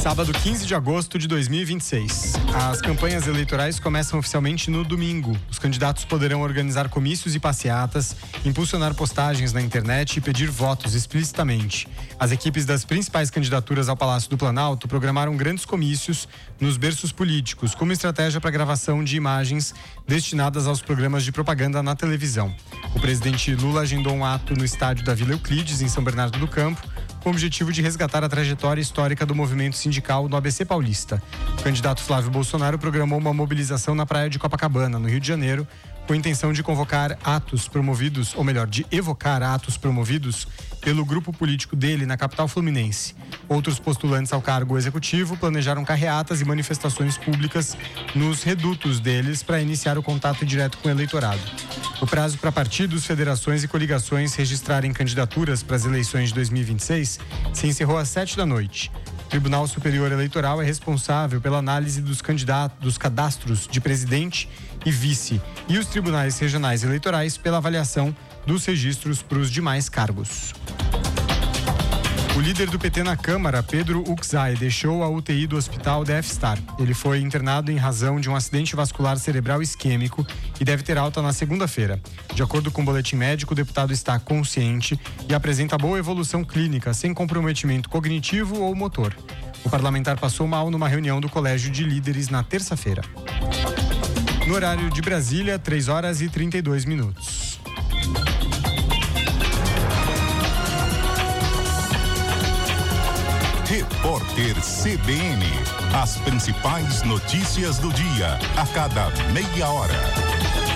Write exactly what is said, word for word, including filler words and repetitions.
Sábado, quinze de agosto de dois mil e vinte e seis. As campanhas eleitorais começam oficialmente no domingo. Os candidatos poderão organizar comícios e passeatas, impulsionar postagens na internet e pedir votos explicitamente. As equipes das principais candidaturas ao Palácio do Planalto programaram grandes comícios nos berços políticos, como estratégia para gravação de imagens destinadas aos programas de propaganda na televisão. O presidente Lula agendou um ato no estádio da Vila Euclides, em São Bernardo do Campo, com o objetivo de resgatar a trajetória histórica do movimento sindical no A B C Paulista. O candidato Flávio Bolsonaro programou uma mobilização na praia de Copacabana, no Rio de Janeiro, com a intenção de convocar atos promovidos, ou melhor, de evocar atos promovidos pelo grupo político dele na capital fluminense. Outros postulantes ao cargo executivo planejaram carreatas e manifestações públicas nos redutos deles para iniciar o contato direto com o eleitorado. O prazo para partidos, federações e coligações registrarem candidaturas para as eleições de dois mil e vinte e seis se encerrou às sete da noite. O Tribunal Superior Eleitoral é responsável pela análise dos candidatos, dos cadastros de presidente e vice, e os tribunais regionais eleitorais pela avaliação dos registros para os demais cargos. O líder do P T na Câmara, Pedro Uczai, deixou a U T I do Hospital Death Star. Ele foi internado em razão de um acidente vascular cerebral isquêmico e deve ter alta na segunda-feira. De acordo com o boletim médico, o deputado está consciente e apresenta boa evolução clínica, sem comprometimento cognitivo ou motor. O parlamentar passou mal numa reunião do Colégio de Líderes na terça-feira. No horário de Brasília, três horas e trinta e dois minutos. Repórter C B N. As principais notícias do dia, a cada meia hora.